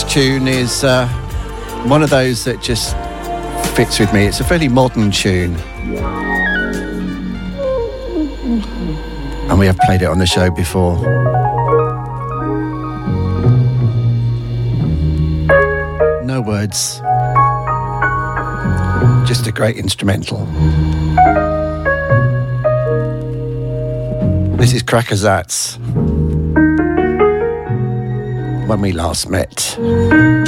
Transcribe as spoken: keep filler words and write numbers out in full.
tune is uh, one of those that just fits with me. It's a fairly modern tune. And we have played it on the show before. No words. Just a great instrumental. This is Crackazats. When we last met.